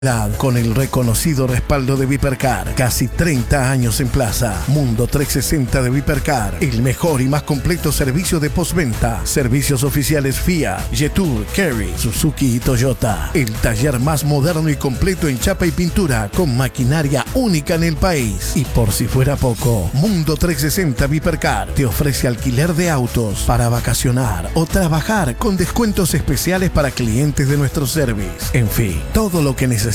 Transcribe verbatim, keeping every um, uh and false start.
Con el reconocido respaldo de Vipercar, casi treinta años en plaza. Mundo trescientos sesenta de Vipercar, el mejor y más completo servicio de postventa. Servicios oficiales Fiat, Jetour, Kerry, Suzuki y Toyota. El taller más moderno y completo en chapa y pintura, con maquinaria única en el país. Y por si fuera poco, Mundo trescientos sesenta Vipercar te ofrece alquiler de autos para vacacionar o trabajar con descuentos especiales para clientes de nuestro service. En fin, todo lo que necesitas